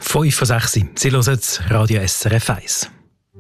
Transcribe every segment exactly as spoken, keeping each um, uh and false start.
fünf vor sechs. Sie hören Radio S R F eins.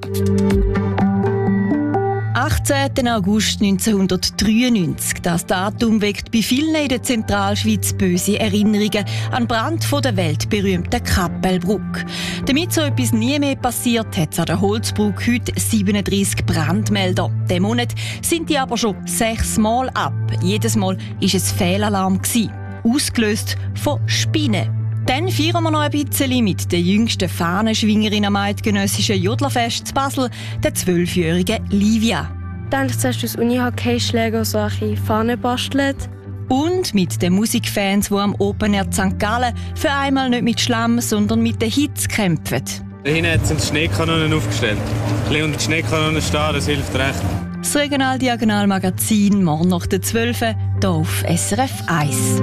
achtzehnten August neunzehnhundertdreiundneunzig. Das Datum weckt bei vielen in der Zentralschweiz böse Erinnerungen an den Brand von der weltberühmten Kappelbrücke. Damit so etwas nie mehr passiert, hat es an der Holzbrücke heute siebenunddreissig Brandmelder. Diesen Monat sind die aber schon sechsmal ab. Jedes Mal war es Fehlalarm, ausgelöst von Spinnen. Dann feiern wir noch ein bisschen mit der jüngsten Fahnenschwingerin am eidgenössischen Jodlerfest zu Basel, der zwölfjährigen Livia. Dann zuerst aus Uni-Hockeyschläger solche Fahnen bastelt. Und mit den Musikfans, die am Open Air Sankt Gallen für einmal nicht mit Schlamm, sondern mit der Hitze kämpfen. Da hinten sind Schneekanonen aufgestellt. Ein bisschen unter die Schneekanonen stehen, das hilft recht. Das Regional-Diagonal-Magazin morgen nach der zwölf hier auf S R F eins.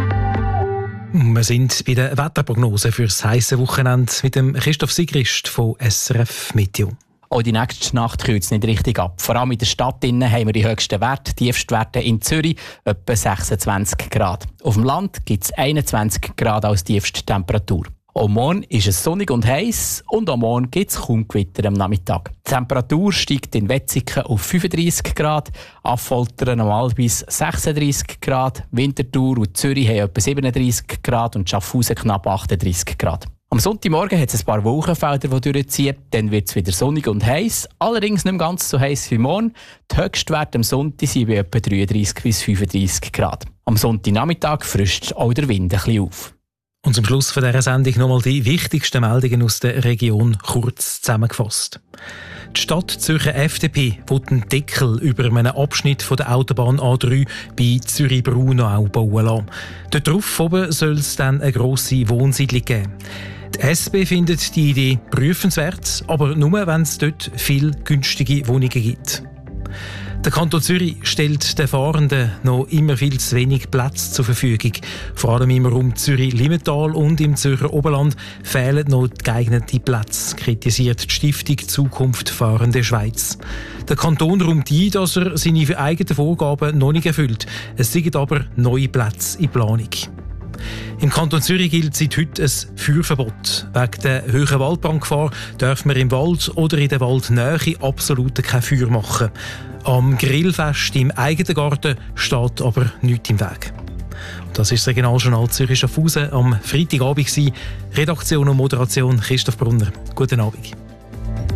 Wir sind bei der Wetterprognose für das heisse Wochenende mit dem Christoph Sigrist von S R F Meteo. Auch die nächste Nacht kühlt es nicht richtig ab. Vor allem in der Stadt innen haben wir die höchsten Werte. Tiefstwerte in Zürich etwa sechsundzwanzig Grad. Auf dem Land gibt es einundzwanzig Grad als tiefste Temperatur. Auch morgen ist es sonnig und heiß und auch morgen gibt es kaum Gewitter am Nachmittag. Die Temperatur steigt in Wetzikon auf fünfunddreissig Grad, Affoltern am Albis sechsunddreissig Grad, Winterthur und Zürich haben etwa siebenunddreissig Grad und Schaffhausen knapp achtunddreissig Grad. Am Sonntagmorgen hat es ein paar Wolkenfelder, die durchziehen. Dann wird es wieder sonnig und heiß, allerdings nicht mehr ganz so heiß wie morgen. Die Höchstwerte am Sonntag sind bei etwa dreiunddreissig bis fünfunddreissig Grad. Am Sonntagnachmittag frischt auch der Wind ein bisschen auf. Und zum Schluss von dieser Sendung nochmal die wichtigsten Meldungen aus der Region kurz zusammengefasst. Die Stadt Zürcher F D P will einen Deckel über einen Abschnitt von der Autobahn A drei bei Zürich-Braunau bauen lassen. Dort drauf oben soll es dann eine grosse Wohnsiedlung geben. Die S B findet die Idee prüfenswert, aber nur, wenn es dort viele günstige Wohnungen gibt. Der Kanton Zürich stellt den Fahrenden noch immer viel zu wenig Platz zur Verfügung. Vor allem im Raum Zürich-Limmental und im Zürcher Oberland fehlen noch geeignete Plätze, kritisiert die Stiftung Zukunft Fahrende Schweiz. Der Kanton räumt ein, dass er seine eigenen Vorgaben noch nicht erfüllt. Es sind aber neue Plätze in Planung. Im Kanton Zürich gilt seit heute ein Feuerverbot. Wegen der hohen Waldbrandgefahr darf man im Wald oder in der Waldnähe absolut kein Feuer machen. Am Grillfest im eigenen Garten steht aber nichts im Weg. Das ist das Regionaljournal Zürich Schaffhausen am Freitagabend. Redaktion und Moderation Christoph Brunner. Guten Abend.